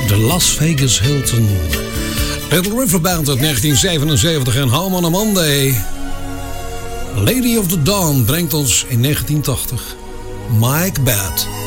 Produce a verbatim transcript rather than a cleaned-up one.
de Las Vegas Hilton. Little River Band uit negentien zevenenzeventig en Home on a Monday. Lady of the Dawn brengt ons in negentien tachtig Mike Batt.